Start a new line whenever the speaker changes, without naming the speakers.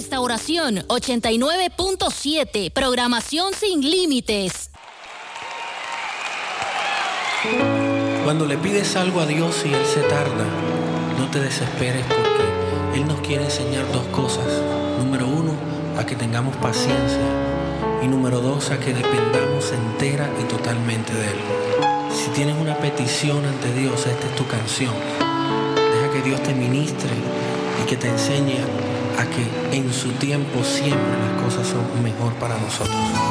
Restauración 89.7, programación sin límites.
Cuando le pides algo a Dios y Él se tarda, no te desesperes porque Él nos quiere enseñar dos cosas. Número uno, a que tengamos paciencia. Y número dos, a que dependamos entera y totalmente de Él. Si tienes una petición ante Dios, esta es tu canción. Deja que Dios te ministre y que te enseñe a que en su tiempo siempre las cosas son mejor para nosotros.